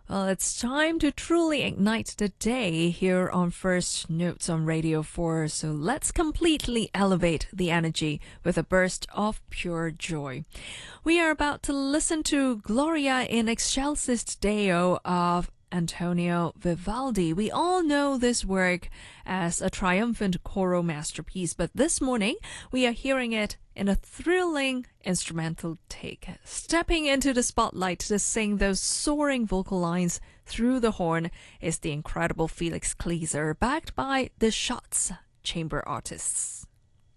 Well, it's time to truly ignite the day here on First Notes on Radio 4. So let's completely elevate the energy with a burst of pure joy. We are about to listen to Gloria in Excelsis Deo of Antonio Vivaldi. We all know this work as a triumphant choral masterpiece, but this morning we are hearing it in a thrilling instrumental take, stepping into the spotlight to sing those soaring vocal lines through the horn is the incredible Felix Kleeser, backed by the Schatz Chamber Artists.